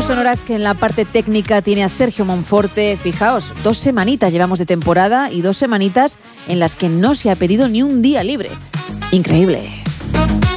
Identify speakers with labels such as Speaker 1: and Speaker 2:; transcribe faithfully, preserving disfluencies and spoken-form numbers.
Speaker 1: bandas sonoras que en la parte técnica tiene a Sergio Monforte. Fijaos, dos semanitas llevamos de temporada y dos semanitas en las que no se ha pedido ni un día libre. Increíble.